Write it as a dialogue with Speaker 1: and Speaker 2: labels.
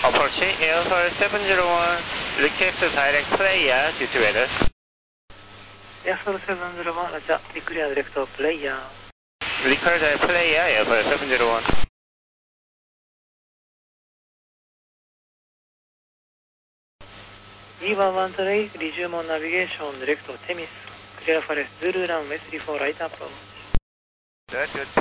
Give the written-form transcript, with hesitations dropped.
Speaker 1: Approaching Airfare 701, request direct player due to weather.
Speaker 2: Airfare 701, Roger, declare direct player.
Speaker 1: Require direct player, Airfare 701.
Speaker 2: D11 trade, resume on navigation, direct Temis. Clear for Zulu runway 34 right approach.
Speaker 1: Good, good.